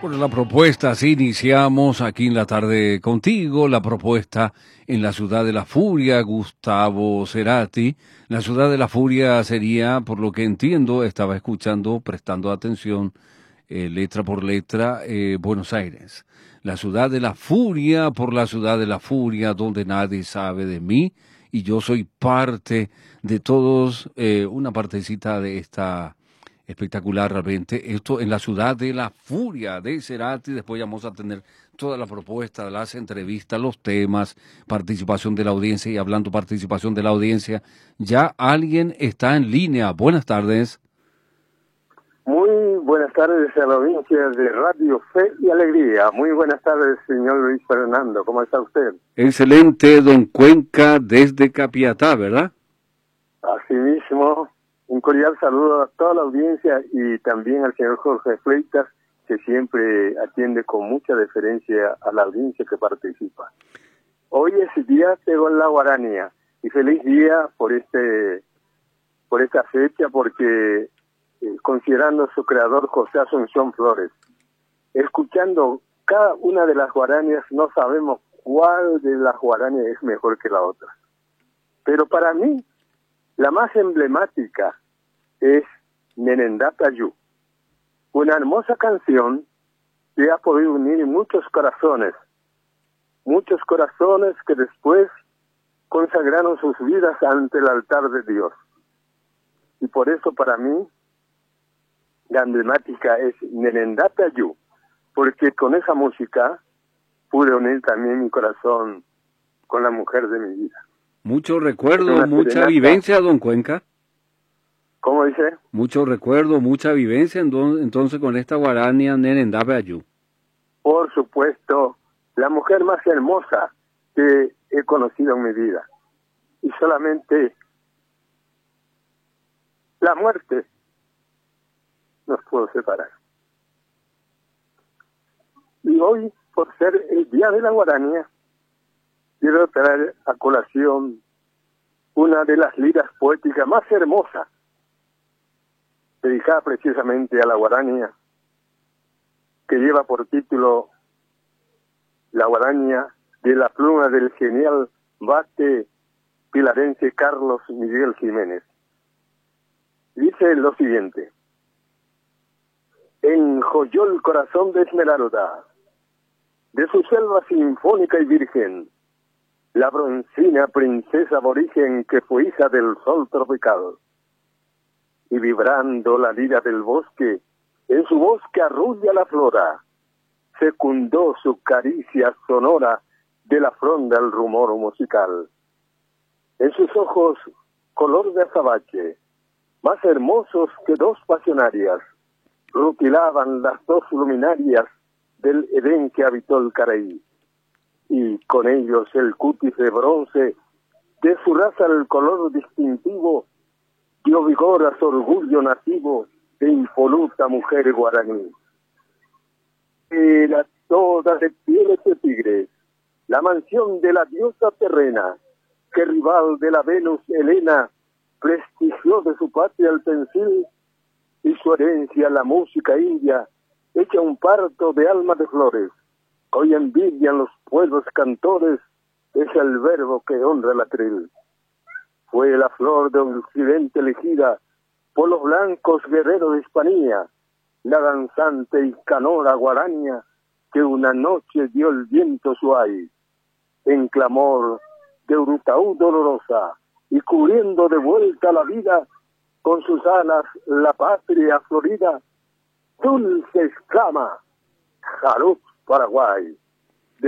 Bueno, la propuesta, así iniciamos aquí en la tarde contigo, la propuesta en la ciudad de la furia, Gustavo Cerati. La ciudad de la furia sería, por lo que entiendo, estaba escuchando, prestando atención, letra por letra, Buenos Aires. La ciudad de la furia, por la ciudad de la furia, donde nadie sabe de mí y yo soy parte de todos, una partecita de esta espectacular realmente. Esto en la ciudad de la furia de Cerati. Después ya vamos a tener toda la propuesta, las entrevistas, los temas, participación de la audiencia. Y hablando participación de la audiencia, ya alguien está en línea. Buenas tardes. Muy buenas tardes a la audiencia de Radio Fe y Alegría. Muy buenas tardes, señor Luis Fernando. ¿Cómo está usted? Excelente, don Cuenca, desde Capiatá, ¿verdad? Asimismo, un cordial saludo a toda la audiencia y también al señor Jorge Fleitas, que siempre atiende con mucha deferencia a la audiencia que participa. Hoy es día de la Guarania y feliz día por esta fecha, porque considerando su creador José Asunción Flores, escuchando cada una de las guaranías, no sabemos cuál de las guaranías es mejor que la otra. Pero para mí, la más emblemática es Nenendatayu, una hermosa canción que ha podido unir muchos corazones que después consagraron sus vidas ante el altar de Dios. Y por eso para mí, la emblemática es Nenendatayu, porque con esa música pude unir también mi corazón con la mujer de mi vida. Mucho recuerdo, mucha vivencia, don Cuenca. ¿Cómo dice? Mucho recuerdo, mucha vivencia entonces con esta guarania Nenendatayu. Por supuesto, la mujer más hermosa que he conocido en mi vida. Y solamente la muerte nos pudo separar. Y hoy, por ser el Día de la Guarania, quiero traer a colación una de las liras poéticas más hermosas, dedicada precisamente a la guarania, que lleva por título La Guarania de la pluma del genial bate pilarense Carlos Miguel Jiménez. Dice lo siguiente: enjolló el corazón de Esmeralda, de su selva sinfónica y virgen, la broncínea princesa aborigen que fue hija del sol tropical. Y vibrando la lira del bosque, en su bosque arrulla la flora, fecundó su caricia sonora de la fronda el rumor musical. En sus ojos, color de azabache, más hermosos que dos pasionarias, rutilaban las dos luminarias del Edén que habitó el Caraí, y con ellos el cutis de bronce, de su raza el color distintivo, dio vigor a su orgullo nativo de impoluta mujer guaraní. Era toda de pieles de tigre, la mansión de la diosa terrena, que rival de la Venus Helena, prestigió de su patria el pensil, y su herencia la música india, hecha un parto de alma de flores. Hoy envidian los pueblos cantores, es el verbo que honra el atril. Fue la flor de occidente elegida por los blancos guerreros de Hispanía, la danzante y canora guaraña, que una noche dio el viento su ay, en clamor de Urutaú dolorosa, y cubriendo de vuelta la vida, con sus alas la patria florida, dulce exclama, Jarup Paraguay.